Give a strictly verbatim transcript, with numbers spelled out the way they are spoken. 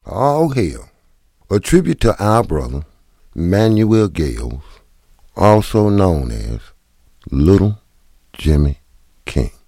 All Hail, a tribute to our brother, Manuel Gales, also known as Little Jimmy King.